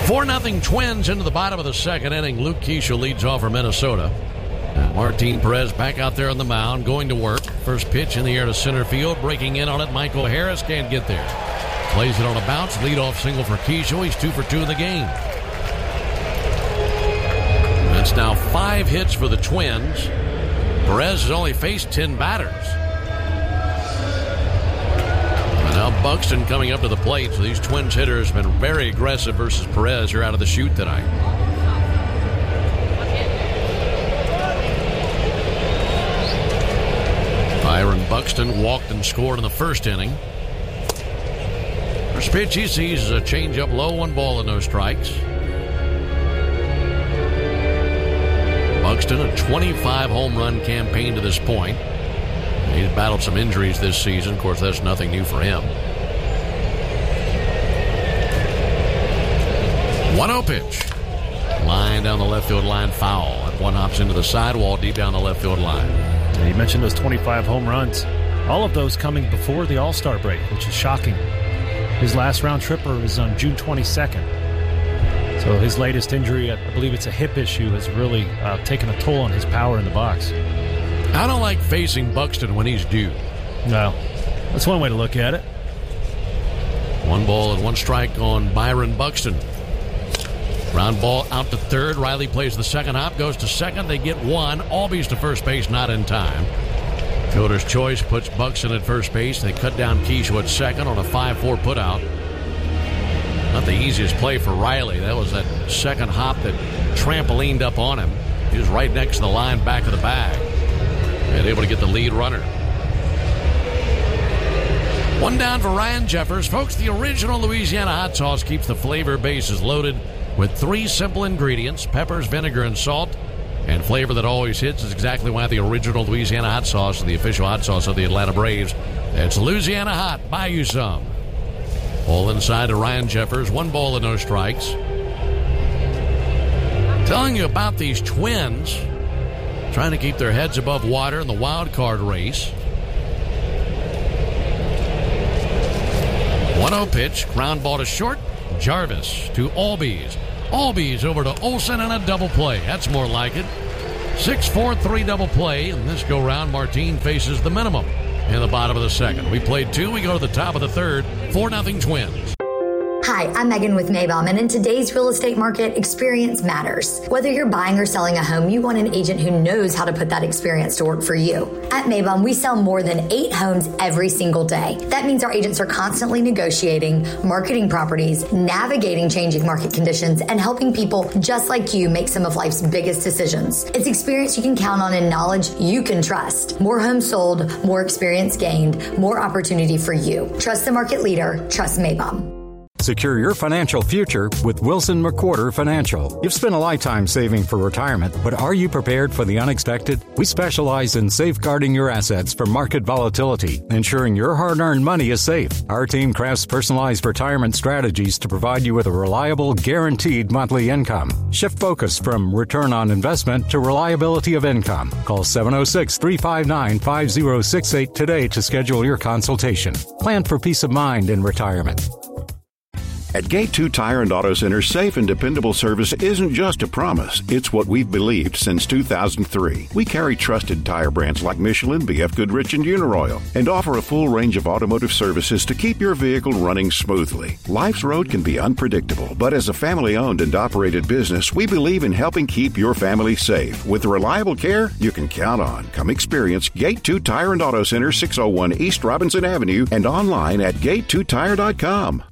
4-0 Twins into the bottom of the second inning. Luke Keeschel leads off for Minnesota. And Martin Perez back out there on the mound, going to work. First pitch in the air to center field. Breaking in on it, Michael Harris can't get there. Plays it on a bounce. Leadoff single for Keeschel. He's 2 for 2 in the game. That's now 5 hits for the Twins. Perez has only faced 10 batters. And now Buxton coming up to the plate. So these Twins hitters have been very aggressive versus Perez here out of the chute tonight. Byron Buxton walked and scored in the first inning. First pitch he sees is a changeup low, 1 ball and no strikes. Buxton, a 25 home run campaign to this point. He's battled some injuries this season. Of course, that's nothing new for him. 1-0 pitch. Line down the left field line, foul. And one hops into the sidewall deep down the left field line. And you mentioned those 25 home runs. All of those coming before the All-Star break, which is shocking. His last round tripper was on June 22nd. So his latest injury, I believe it's a hip issue, has really taken a toll on his power in the box. I don't like facing Buxton when he's due. No, that's one way to look at it. 1 ball and 1 strike on Byron Buxton. Ground ball out to third. Riley plays the second hop, goes to second. They get 1. Albies to first base, not in time. Fielder's choice puts Buxton at first base. They cut down Keeschel at second on a 5-4 putout. Not the easiest play for Riley. That was that second hop that trampolined up on him. He was right next to the line, back of the bag. And able to get the lead runner. 1 down for Ryan Jeffers. Folks, the original Louisiana hot sauce keeps the flavor bases loaded with 3 simple ingredients: peppers, vinegar, and salt. And flavor that always hits is exactly why the original Louisiana hot sauce is the official hot sauce of the Atlanta Braves. It's Louisiana Hot. Buy you some. Ball inside to Ryan Jeffers. 1 ball and no strikes. Telling you about these Twins trying to keep their heads above water in the wild card race. 1-0 pitch. Ground ball to short. Jarvis to Albies. Albies over to Olsen and a double play. That's more like it. 6-4-3 double play. And this go round, Martin faces the minimum in the bottom of the second. We played 2. We go to the top of the third. 4-0 Twins. Hi, I'm Megan with Maybaum, and in today's real estate market, experience matters. Whether you're buying or selling a home, you want an agent who knows how to put that experience to work for you. At Maybaum, we sell more than 8 homes every single day. That means our agents are constantly negotiating, marketing properties, navigating changing market conditions, and helping people just like you make some of life's biggest decisions. It's experience you can count on and knowledge you can trust. More homes sold, more experience gained, more opportunity for you. Trust the market leader. Trust Maybaum. Secure your financial future with Wilson McWhorter Financial. You've spent a lifetime saving for retirement, but are you prepared for the unexpected? We specialize in safeguarding your assets from market volatility, ensuring your hard-earned money is safe. Our team crafts personalized retirement strategies to provide you with a reliable, guaranteed monthly income. Shift focus from return on investment to reliability of income. Call 706-359-5068 today to schedule your consultation. Plan for peace of mind in retirement. At Gate 2 Tire and Auto Center, safe and dependable service isn't just a promise. It's what we've believed since 2003. We carry trusted tire brands like Michelin, BF Goodrich, and Uniroyal, and offer a full range of automotive services to keep your vehicle running smoothly. Life's road can be unpredictable, but as a family-owned and operated business, we believe in helping keep your family safe. With the reliable care you can count on. Come experience Gate 2 Tire and Auto Center, 601 East Robinson Avenue, and online at gate2tire.com.